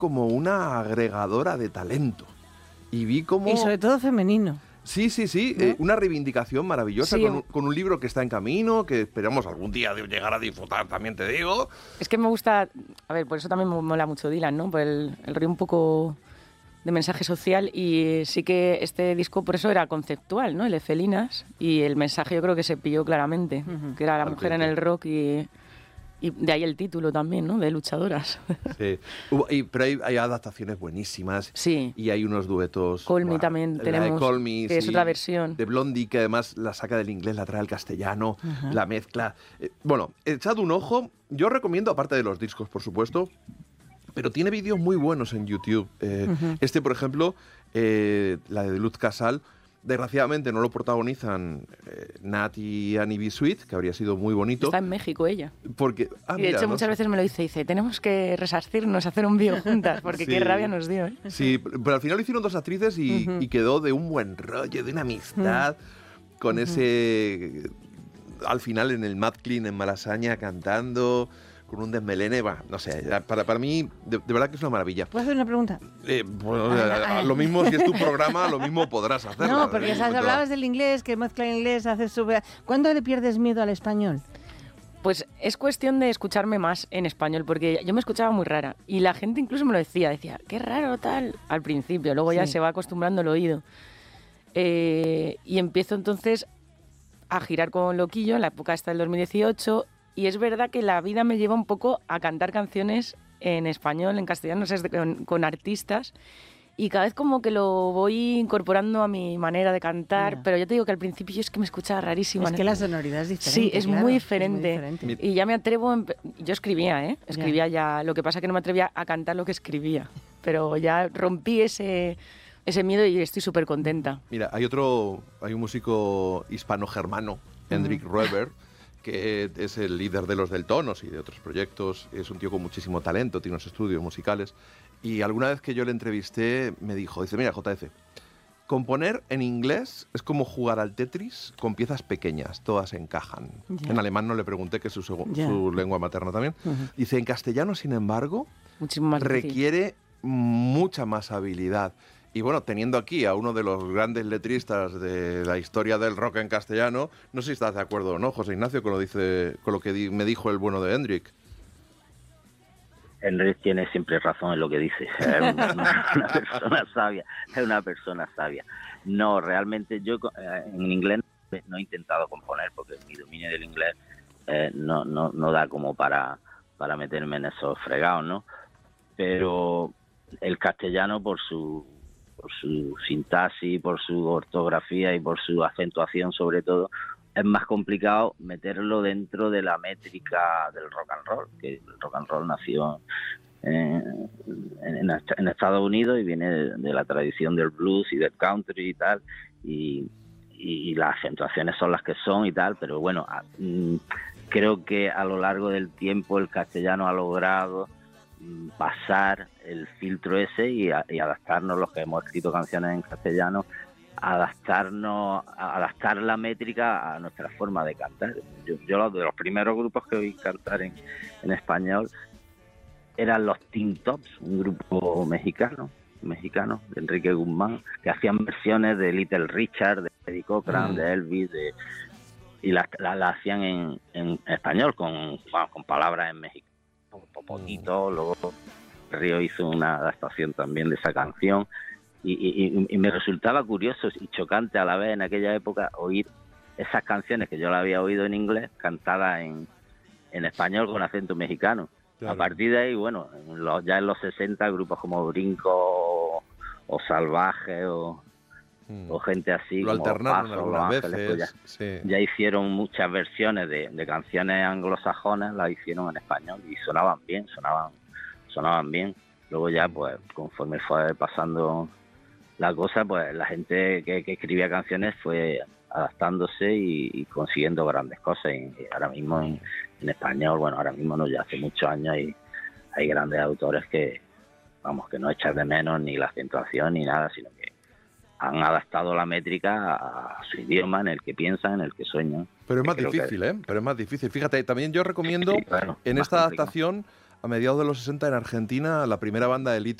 como una agregadora de talento. Y vi como... Y sobre todo femenino. Sí, ¿no? Una reivindicación maravillosa Sí. con un libro que está en camino, que esperamos algún día llegar a disfrutar, también te digo. Es que me gusta, a ver, por eso también me mola mucho Dylan, ¿no? Por el rollo un poco de mensaje social, y sí que este disco por eso era conceptual, ¿no? El de Felinas, y el mensaje yo creo que se pilló claramente, que era la mujer en el rock, y de ahí el título también, ¿no? De Luchadoras. Sí, pero hay adaptaciones buenísimas. Sí. Y hay unos duetos. Call Me también tenemos, Call Me, que es otra versión. De Blondie, que además la saca del inglés, la trae al castellano, la mezcla. Bueno, echad un ojo. Yo recomiendo, aparte de los discos, por supuesto, pero tiene vídeos muy buenos en YouTube. Este, por ejemplo, la de Luz Casal, desgraciadamente no lo protagonizan Nat y Annie B. Sweet, que habría sido muy bonito. Está en México ella. Porque, y de hecho muchas veces me lo dice, tenemos que resarcirnos, hacer un vídeo juntas, porque qué rabia nos dio. Sí, pero al final lo hicieron dos actrices y quedó de un buen rollo, de una amistad, con ese... Al final en el Mad Clean en Malasaña cantando... con un desmelene, no sé, para mí de verdad que es una maravilla. ¿Puedo hacer una pregunta? Lo mismo, si es tu programa, lo mismo podrás hacerlo. No, porque hablabas del inglés, que mezcla inglés, haces sobre... ¿Cuándo le pierdes miedo al español? Pues es cuestión de escucharme más en español, porque yo me escuchaba muy rara, y la gente incluso me lo decía, qué raro tal, al principio, luego ya se va acostumbrando el oído. Y empiezo entonces a girar con Loquillo, en la época esta del 2018, y es verdad que la vida me lleva un poco a cantar canciones en español, en castellano, no sé, con artistas, y cada vez como que lo voy incorporando a mi manera de cantar, pero yo te digo que al principio yo es que me escuchaba rarísima. Es que la sonoridad es diferente. Sí, es claro, muy diferente. Es muy diferente. Y ya me atrevo, yo escribía, ya, lo que pasa es que no me atrevía a cantar lo que escribía, pero ya rompí ese miedo y estoy súper contenta. Mira, hay un músico hispano-germano, Hendrik Roeber, que es el líder de los Deltonos y de otros proyectos. Es un tío con muchísimo talento, tiene unos estudios musicales. Y alguna vez que yo le entrevisté, me dijo, mira, JF, componer en inglés es como jugar al Tetris con piezas pequeñas, todas encajan. En alemán no le pregunté, que es su lengua materna también. Dice, en castellano, sin embargo, requiere mucha más habilidad. Y bueno, teniendo aquí a uno de los grandes letristas de la historia del rock en castellano, no sé si estás de acuerdo o no, José Ignacio, con lo que me dijo el bueno de Hendrik. Hendrik tiene siempre razón en lo que dice. Es una persona sabia, es una persona sabia. No, realmente yo en inglés no he intentado componer porque mi dominio del inglés no da como para meterme en esos fregados, ¿no? Pero el castellano por su sintaxis, por su ortografía y por su acentuación sobre todo, es más complicado meterlo dentro de la métrica del rock and roll, que el rock and roll nació en Estados Unidos y viene de la tradición del blues y del country y tal, y las acentuaciones son las que son y tal, pero bueno, creo que a lo largo del tiempo el castellano ha logrado pasar el filtro ese y adaptarnos, los que hemos escrito canciones en castellano, adaptar la métrica a nuestra forma de cantar. Yo de los primeros grupos que oí cantar en español eran los Teen Tops, un grupo mexicano de Enrique Guzmán, que hacían versiones de Little Richard, de Eddie Cochran, de Elvis, y la hacían en español con palabras en mexicano. Poquito, luego Río hizo una adaptación también de esa canción y me resultaba curioso y chocante a la vez en aquella época oír esas canciones que yo la había oído en inglés cantadas en español con acento mexicano. Claro. A partir de ahí, bueno, ya en los 60 grupos como Brinco o Salvaje o gente así, lo como alternaron Paso, algunas Los Ángeles, veces, pues ya hicieron muchas versiones de canciones anglosajonas, las hicieron en español y sonaban bien. Luego ya, pues, conforme fue pasando la cosa, pues la gente que escribía canciones fue adaptándose y consiguiendo grandes cosas. Y ahora mismo en español, bueno, ahora mismo no, ya hace muchos años hay grandes autores que no echan de menos ni la acentuación ni nada, sino que han adaptado la métrica a su idioma, en el que piensan, en el que sueñan. Pero es más difícil, Pero es más difícil. Fíjate, también yo recomiendo esta adaptación a mediados de los 60 en Argentina, la primera banda de